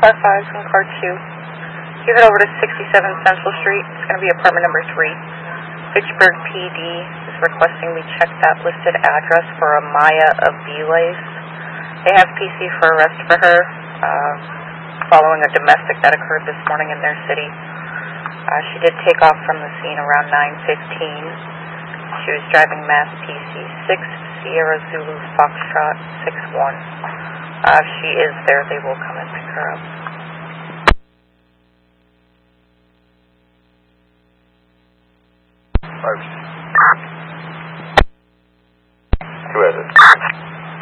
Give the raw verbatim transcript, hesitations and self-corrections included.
car five from car two. Give it over to sixty-seven Central Street. It's going to be apartment number three. Fitchburg P D is requesting we check that listed address for a Maya Aviles. They have P C for arrest for her uh, following a domestic that occurred this morning in their city. Uh, she did take off from the scene around nine fifteen. She was driving Mass P C six Sierra Zulu Foxtrot six one. Uh, if she is there, they will come and pick her up. Five.